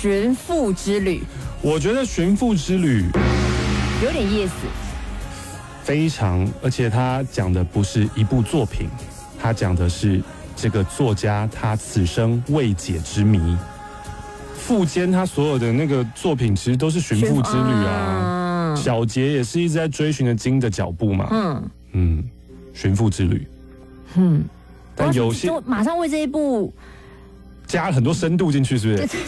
寻父之旅。 我觉得寻父之旅有点意思， 非常，而且他讲的不是一部作品，他讲的是这个作家他此生未解之谜。富坚他所有的那个作品其实都是寻父之旅啊，小杰也是一直在追寻着金的脚步嘛，寻父之旅，但有些马上为这一部加了很多深度进去，是不是？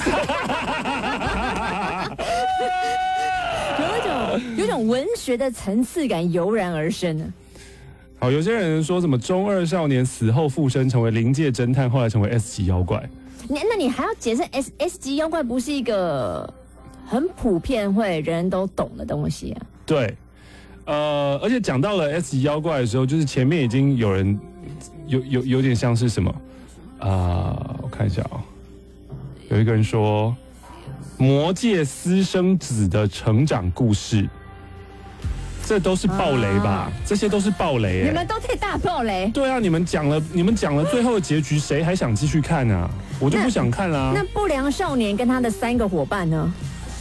有一种文学的层次感油然而生呢。 好，有些人说什么中二少年死后复生，成为灵界侦探，后来成为 S 级妖怪。 那你还要解释 S 级妖怪不是一个很普遍会人人都懂的东西啊？ 对，而且讲到了 S 级妖怪的时候，就是前面已经有人有点像是什么我看一下啊，有一个人说魔界私生子的成长故事。这都是爆雷吧？这些都是爆雷你们都太大爆雷。 对啊，你们讲了最后的结局，谁还想继续看啊？我就不想看啦。 那不良少年跟他的3个伙伴呢？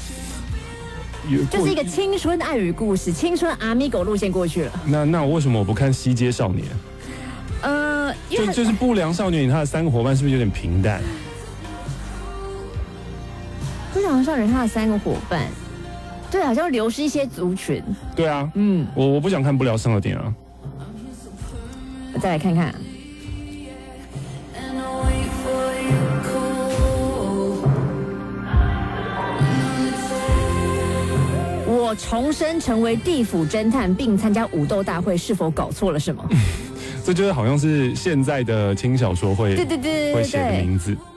就是一个青春爱与故事，青春阿米狗路线过去了。 那为什么我不看西街少年？就是不良少年，他的3个伙伴是不是有点平淡？ 不良少年他的3个伙伴。对，好像流失一些族群。 对啊，我不想看不良少年啊。 我再来看看。我重生成为地府侦探，并参加武斗大会，是否搞错了什么？ 这就是好像是现在的轻小说会写的名字。